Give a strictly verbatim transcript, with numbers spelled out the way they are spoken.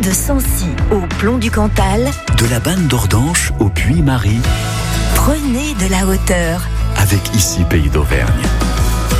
De Sancy au Plomb du Cantal, de la Banne d'Ordanche au Puy-Marie. Prenez de la hauteur avec Ici Pays d'Auvergne.